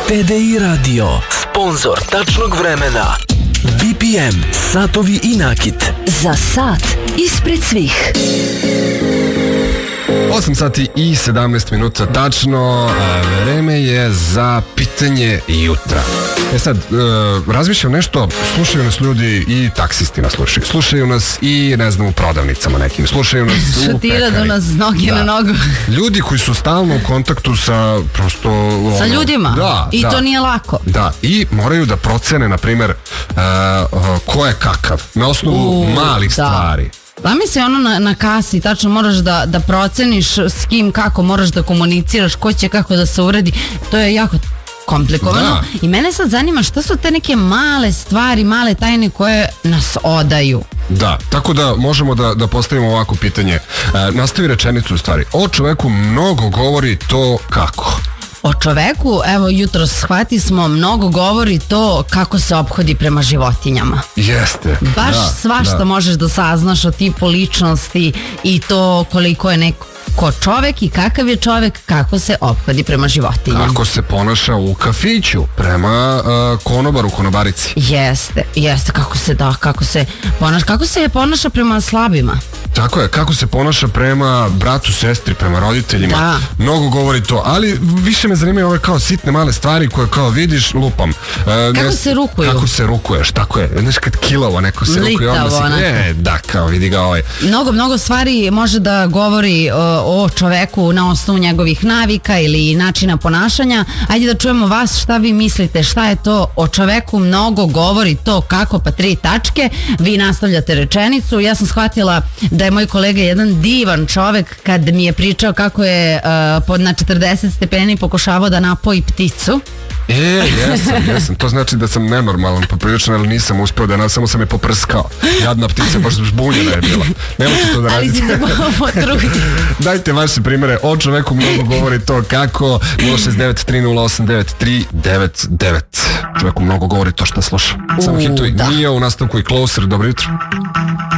TDI Radio, sponsor tačnog vremena. BPM, satovi i nakit. Za sat ispred svih. 8 sati i 17 minuta tačno, vreme je za pitanje jutra. Sad, razmišljam nešto, slušaju nas ljudi i taksisti nas slušaju nas i ne znam u prodavnicama nekim, slušaju nas u pekari. Šutira do nas noge na nogu. Ljudi koji su stalno u kontaktu sa prosto... Sa ljudima. Da, I to nije lako. Da, i moraju da procene, na primjer, ko je kakav, na osnovu malih stvari. Zamisli ono na kasi, tačno moraš da proceniš s kim kako, moraš da komuniciraš, ko će kako da se uredi, to je jako komplikovano. I mene sad zanima šta su te neke male stvari, male tajne koje nas odaju. Da, tako da možemo da postavimo ovako pitanje. Nastavi rečenicu u stvari. O čoveku mnogo govori to kako. O čoveku, evo jutro shvati smo, mnogo govori to kako se ophodi prema životinjama. Jeste. Baš svašta možeš da saznaš o tipu ličnosti i to koliko je neko čovek i kakav je čovek, kako se ophodi prema životinjama. Kako se ponaša u kafiću prema konobaru, konobarici. Jeste, kako se ponaša prema slabima. Tako je, kako se ponaša prema bratu, sestri, prema roditeljima. Da. Mnogo govori to, ali više me zanimaju ove kao sitne male stvari koje kao vidiš, lupam. Kako se rukuju? Kako se rukuješ, tako je. Znaš kad kilavo neko se rukuje, onda si... Da, kao vidi ga ovaj. Mnogo stvari može da govori o čoveku na osnovu njegovih navika ili načina ponašanja. Ajde da čujemo vas, šta vi mislite, šta je to o čoveku mnogo govori to kako, pa 3 tačke. Vi nastavljate rečenicu. Ja sam shvatila da je moj kolega jedan divan čovek kad mi je pričao kako je na 40 stepeni pokušavao da napoji pticu. Jesam. To znači da sam nenormalan poprilično, ali nisam uspeo da samo sam je poprskao. Jadna ptica, baš zbunjena je bila. Nemojte to da radite. Ali si se potrudi. Dajte vaše primere, o čoveku mnogo govori to kako. 069-308-9399. Čoveku mnogo govori to što sluša. Samo hitovi. Nije u nastavku i Closer, dobro jutro.